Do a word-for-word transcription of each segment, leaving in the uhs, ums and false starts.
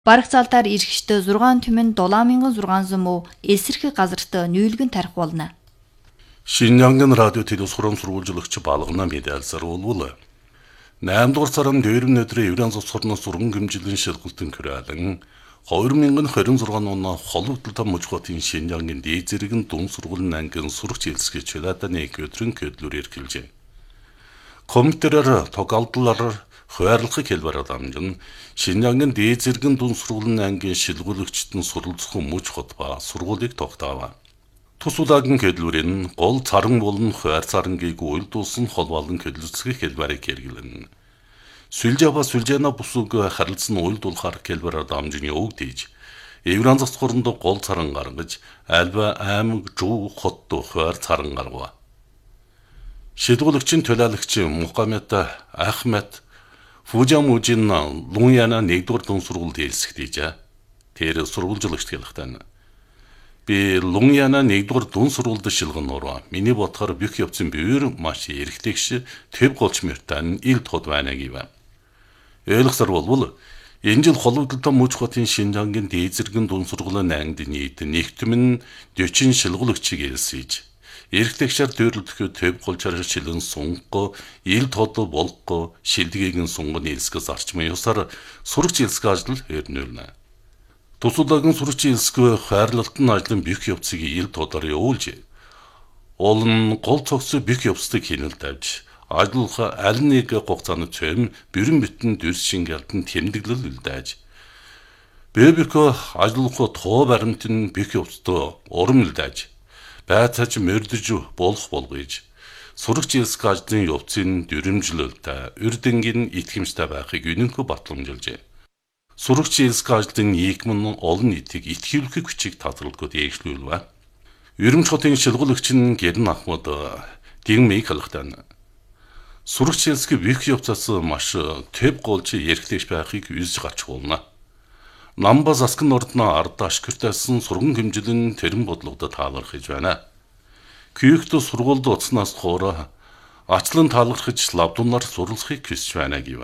Бараг цаалтаар эргэжтэй зургаан түмэн дулаан мянган зургаан зам эсрэг газарт нүүлгэн тарих болно. Шинжангийн радио телевизорын сурвалжлагч балгана медиалсаар болвол наймд дугаар сарын дөрөв өдрийн Еврейн засгийн сургууль хэмжээлийн шилжилтийн хүрээлэн хоёр мянган хорин зургаан оны холбогдлолтой мужихотын Шинжангийн дээд зэргийн дүн сургуулийн ангийн сурагч хэлсгэж чөлөөтэй нэг өдрийн көдлөөр эрхэлжээ. Компьютерээр тоглолтоор хуваарлахыг хэлбэрээр дамжин Шинжангийн дээд зэргийн дүн сургуулийн ангийн шилгүүлэгчдэн суралцах мужихот ба сургуулийг тогтоов. Тус удаагийн көдлөрийн гол царан болон хуваар царангийг уйлдуулсан холбоолон көдлөцгийн хэлбэрийг хэрэглэн. Сүлжээба сүлжээна бүсүг харилцсан уйлдуулахар хэлбэрээр дамжин явагдаж, Еврейн засгийн гол царан гаргаж, альва аймаг жуу хот хуваар царан гаргав. Шилгүүлэгчийн төлөөлөгч Мухаммед Ахмед Фужамужин Луньяна нэгдүгээр дүн сургуульд хэлсэгдэж, тэр сурвалжлагч хэлэхтэн. Би Луньяна нэгдүгээр дүн сургуульд шилгэноор миний бодохоор бүх явцын бээр маш эргэлтэгш төв голч мөртэн ил тод байна гэв. Ойлгосоор болвол энэ жил холбогдлолтой мужихотын Шинжангийн дээд зэргийн дүн сургуулийн ангид нийт нэгтгэн дөрвөн шилгүүлэгчийг элсэж, эргэлтэгшээр дөрлөдөхөө төв голчаар шилэн сунго ил тод болго шилдгэгийн сунганы элсгээс арчмын ёсоор сурагч элсгэ ажил өрнүүлнэ. Тусуудагийн сурагчийн элсгүй хайрлалтын ажлын бүх явцыг ил тодор явуулж, олон гол цогцоо бүх явцыг хянал тавьж, ажлынхаа аль нэг хугацааны цөм бүрэн бүтэн дүрс шингэлтэн тэмдэглэл үлдээж, бэбэко ажлынхаа тоо баримтын бүх явцтай урам үлдээж, байцаач мөрдөж болох болгож, сурагч элсгүй ажлын явцын дүрмжлэлтэй, үрдэнгийн итгэмжтэй байхыг үнэнхөө батламжилжээ. Сурагч элсгүй ажлын нийгэм нь олон нийтийг итгүүлэх хүчийг татгалзахад ээжлүүлвэ. Ерөнхий хотын шилгүүлэгч нь Гэрн Ахмад Дигмийг хэлэхдээ сурагч элсгүй бүх явцаас маш төв голж эргэлтэж байхыг үзэж гарч болно. Намба засгийн ордно ард ашигтайсан сургууль хэмжээлийн тэрэн бодлогод таалархаж байна. Күйгт сургуульд утснаас хоороо ачлан таалархаж лавдунаар сурлахыг хүсэж байна гэв.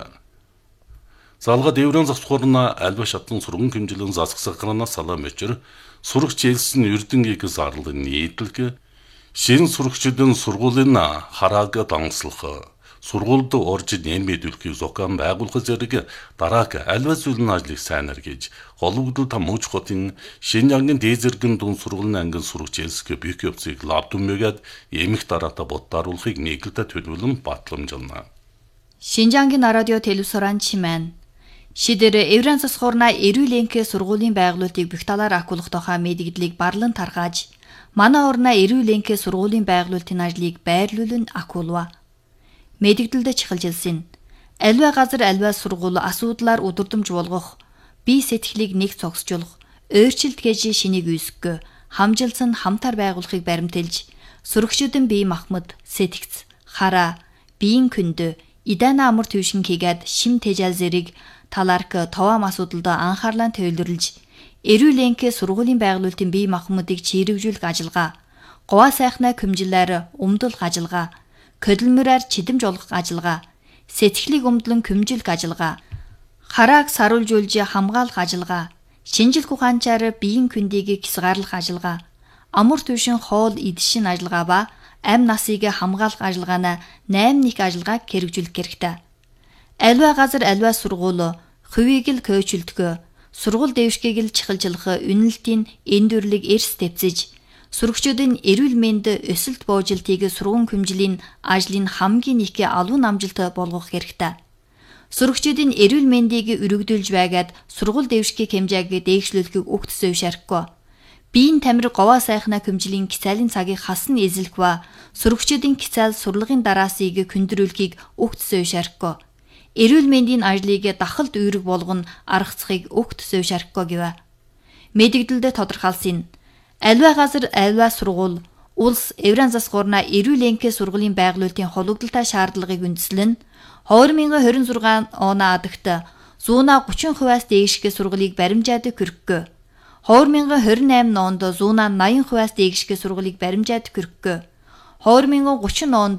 Залгад Еврейн засгийн альва шатны сургууль хэмжээлийн засагсагранаас салаа мөчөр сурагч элсэн үрдэнгийг зарлан нийтлэг шинэ сурагчдын сургуулийн харааг дангслах сургуульд орж нэмэдүүлэхийг зохион байгуулах зэрэг дараак альва зүйлийн ажлыг сайнаар гэж холбогдлолтой мужихотын Шинжангийн дээд зэргийн дүн сургуулийн ангин сурагч элсгэ бүх явцыг лавдумгээд эмх дараатаа боддааруулахыг нийгэлдээ төлөвлөн батламжилна. Шинжангийн радио телевизорын чимэн шидэр Еврейн засгуурна эрүүл энхэ сургуулийн байгуулалтыг бүх талаар ахиулах тухай мэдгдлийг барлан таргааж, манай орна эрүүл энхэ сургуулийн байгуулалтын ажлыг байрлуулан ахиулва. Мэдгдэлд чихэлжилсэн. Аливаа газар аливаа сургууль асуудлаар удирдамж болгох, бие сэтгэлийг нэг цогсжуулах, өөрчлөлт гэж шинийг үүсгэх, хамжилсан хамтар байгуулахыг баримтэлж, сурагчдын бие махбод, сэтгц, хараа, биеийн күндө, идана амар төвшин хийгээд шим тэжээл зэрэг талаарк товаам асуудалд анхаарлаа төвлөрлж, эрүүл энхэ сургуулийн байгуулалтын бие махбодыг чирэгжүүлэх ажиллагаа, говаа сайхнаа көмжилээр өмдөлх ажиллагаа, көдөлмөрөөр чидэмж олгох ажиллагаа, сэтгэлийг өмдлөн көмжилх ажиллагаа, харааг саруулжуулж хамгаалах ажиллагаа, шинжилх ухаанчаар биеийн күндийг хязгаарлах ажиллагаа, амар төвшин хоол идшин ажиллагаа ба амь насыг хамгаалах ажиллагаана найм нэг ажиллагааг хэрэгжүүлэх хэрэгтэй. Аливаа газар аливаа сургууль хувийг л көөчлөлтгөө, сургууль дэвшгийг л чихэлжлэх үнэлтийн эндүрлэг эрс тавьцэж, сурагчдын эрүүл мэнд өсөлт буужилтыг сургууль хэмжээлийн ажлын хамгийн их алуун амжилт болгох хэрэгтэй. Сурагчдын эрүүл мэндийг өргөдүүлж байгаад сургууль дэвшгийг хэмжээг дээгшлүүлэхийг угт зөвшөөрөхгүй. Биеийн тамир говаа сайхнаа хэмжээлийн кицээлийн цагийг хасна эзлэх ба сурагчдын кицээл сурлагын дараасыг хүндрүүлэхийг угт зөвшөөрөхгүй. Эрүүл мэндийн ажлыг дахалт үүрэг болгоно аргацахыг угт зөвшөөрөхгүй гэв. Мэдгдэлд тодорхойлсон. Аливаа газар аливаа сургууль улс Еврейн засгуурна эрүүл энхэ сургуулийн байгуулалтын холбогдлолтой шаардлагыг үндэслэн хоёр мянган хорин зургаан оны адагт зуунаа гучин хувиас дээшгэ сургуулийг баримжаад хүргэв. хоёр мянган хорин найман онд зуунаа наян хувиас дээшгэ сургуулийг баримжаад хүргэв. хоёр мянган гучин онд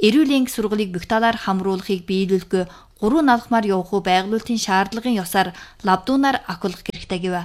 эрүүл энх сургуулийг бүх талаар хамруулахыг биелүүлэхгүй гурван алхмаар явах уу байгуулалтын шаардлагын ёсоор лабдуунаар акулах хэрэгтэй гэв.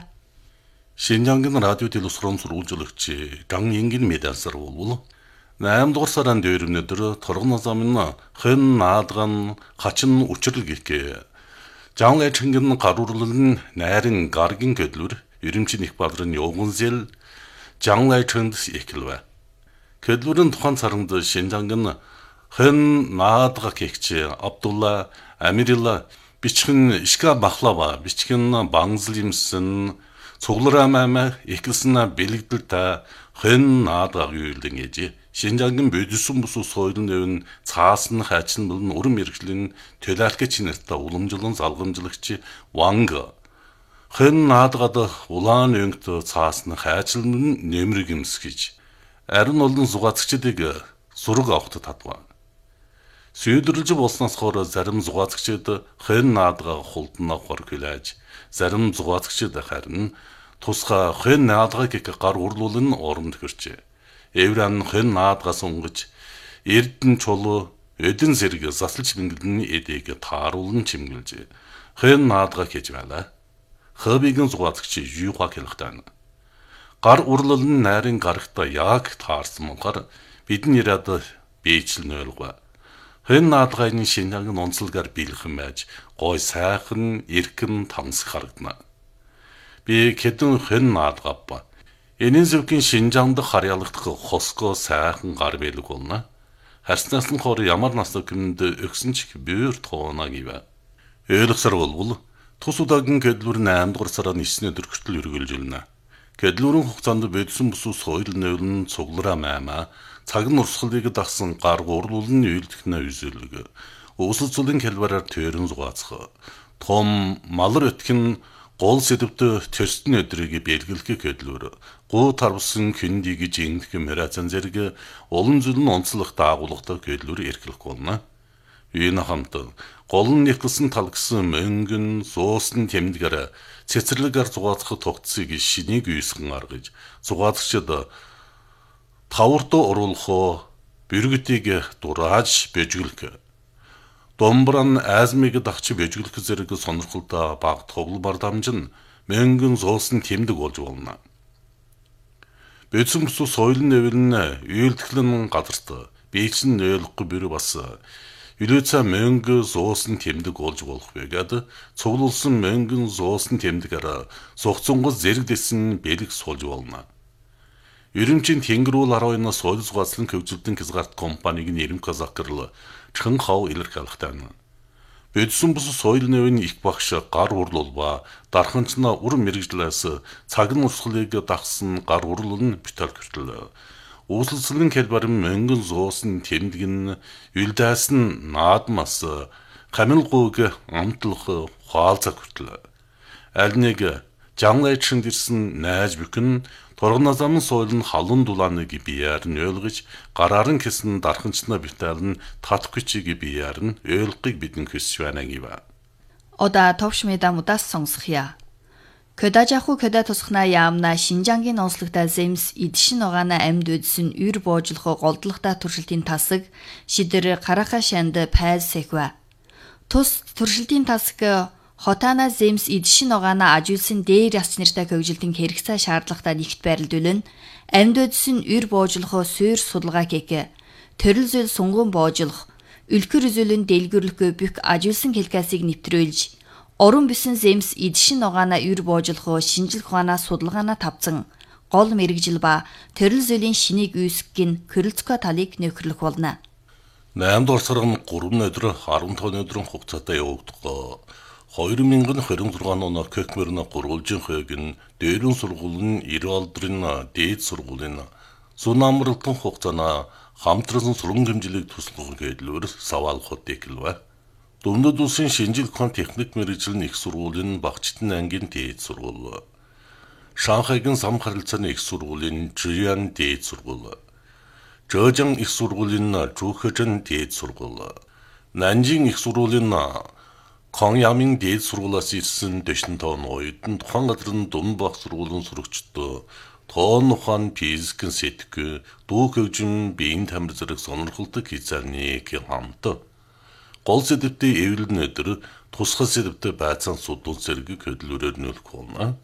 신장근 라디오 텔레스론 сурвалжлагч Ган Ингийн медалсар болвол eighth дугаар сарын дөрөвнөдөр торгоно замын хэн наадган хачин учрал гихгээ 장래 챙기는 가루르는 나른 가르긴 көдлүр 유림чин их бадрын 요군셀 장래 챙드스 екилва көдлүрэн тухайн саранд 신장근 хэн наадга гихч Абдулла Амирилла бичгэн ишка махлава бичгэн баңзлимсэн цугларамаа эхэлсэн бэлэгдэл та хэн наадаг юулдэн ээжи 신장근 möдүсэн бус соёлын өвн цаасан хайчин болон уран мэрэгжлийн төлөөлөгч нэртэй уламжлан залгамжлагч Ванг хэн наадгад улаан өнгөт цаасан хайчин нэмрэг юмсгэж арин олон зугаацчдыг сураг авахд татва сүйдрлж болсноос хоор зарим зугаацчид хэн наадгаа хултнаа хор хүлээж зарим зугаацчид харин тусгай хэн наадгааг гар урлуулын оронд хөрчээ. Эвран хэн наадгаас унгаж эрдэн чулуу өдөн зэрэг заслж бингэлэн эдэг тааруулан чимгэлж хэн наадгаа гэж байлаа. Хабигийн зугаацч юугаа хэлэхтэн. Гар урлуулын найрын гарагта яг таарсан мохоор бидний ирээд бийчл нөөлгөө. хэн наадгын шинжаан онцлогаар биелхэн байж гой сайхан эргэн тамсах харагдана. Би хэдэн хэн наадгаппа. Энэ зөвхөн шинжаанд харьяалагдах хосго сайхан гар бэлэг болно. Харснаас нь хор ямар насны хүнд өгсөн ч бээр тоонаа гэв. Ойлгосор болвол тус удаагийн гэдлүр eighth дугаар сарын ninth хүртэл үргэлжилнэ. Гэдлүрэн хугацаанд бэдсэн бус соёл нөлн цуглараа маймаа цаг нь урсгалыг дагсан гар гурлуулн үйлдэгнэ үзүүлэг. Өсөл цулын хэлбэрээр төрөн зугаацх. Том малар өтгөн гол сэдвтө төрстөн өдрийг бэлгэлэх гэдлүр. Гуу тарвсан хүндийг жингэх мэрацан зэрэг олон зүлэн онцлох даагуулгатай гэдлүр эрхлэх болно. Энэ хамт гол нь нэхсэн талгсан мөнгөн суусны тэмдгэр цэцэрлэгээр зугаацах тогтцыг шинийг үйсгэн аргаж зугаацчид тавартуу оруулах бэргэтийг дурааж бэжгэлэх. Домбран азмиг дагч бэжгэлэх зэрэг сонирхолтой баг тоглол бардамжин мөнгөн суусны тэмдэг болж болно. Бэдсэн бус соёлын нэврэн үйлдэлэн газарт бийцэн нөөлөхгүй бэр бас Юлэца мөнгө суусны тэмдэг болж болох байгаад цуглуулсан мөнгөн суусны тэмдгээр сухцонгоос зэрэгдэсэн бэлэг суулж болно. Юримчин тэнгэрүүл аравнаас соёл зугаацлан хөгжилтөн хязгаарт компаниг нэрэм казакрл чихэн хав илэрхийлэхтэн. Бэдсэн бус соёл нэвэн их багш гар урлуулба дарханчна ур мэрэгжлээс цаг нь урсгалыг дагсан гар урлуулн битэл гэртэл. Үүсэлцлэн хэлбэрэн мөнгөн суусны тэмдэг нь юлдаас нь наадмас камилгууг амтлах хаалцаг хүртэл. Аль нэг жанлайчин дэрсэн найж бүхэн торгоно замын соёл нь халуун дулааныг бияар нь ойлгож гараар нь хэсэн дарханчна битэл нь татах хүчийг бияар нь ойлгохыг бидэн хүсэж байна гэв. Ода товш медамудаас сонсхия. Көдажаху көдө тусхна яамна Шинжангийн онцлогтой земс идшин огаана амьд үдсэн үр боожлохо голдлохтой туршилтын тасаг шидэр гараха шанд пайз сэхва. Тус туршилтын тасаг хотана земс идшин огаана ажуулсан дээр яс нэртэй хөгжилтийн хэрэгцээ шаардлагатай нэгт байрлуулна. Амьд үдсэн үр боожлохо суур судалгаа кек төрөл зүйл сунгуун боожлох үлгэр үзүүлэн дэлгүрлэхгүй бүх ажуулсан хэлкасыг нэвтрүүлж орон бисэн земс идшин огаана үр боожлохоо шинжлэх ухаанаа судалгаанаа тавцсан гол мэрэгжил ба төрөл зүйлийн шинийг үүсгэх хөрөлцгөө талыг нөхөрлөх болно. eighth дугаар сарын three өдөр fifteen өдрийн хугацаатай явагдах two thousand twenty-six оноор Кекмерна гурвалжин хойгийн дээрэн сургуулийн Иралдрын дээд сургуулийн зүүн амралтын хугацаана хамтран сургууль хэмжлэг туслах гэдлээр саваалхууд эхэлвэ. Дундад улсын шинжлэх ухааны техник мэргэжлийн их сургуулийн багчтын ангийн дээд сургууль. Шанхайгийн сам харилцааны их сургуулийн Жиян дээд сургууль. Жожан их сургуулийн Жухэжэн дээд сургууль. Нанжин их сургуулийн Коньямин дээд сургуулиас ирсэн дэшин тоон оюутан тухайн газрын Дунбах сургуулийн сурагчдод тоон ухаан физикэн сэтгэв дүүх хөгжим биеийн тамир зэрэг сонирхолтой хязгаарны хамт. Гол сэдвтээ эвлэн өдөр тусгал сэдвтэ байцаан судал зэрэг хөдөлгөөр нөлөх болно.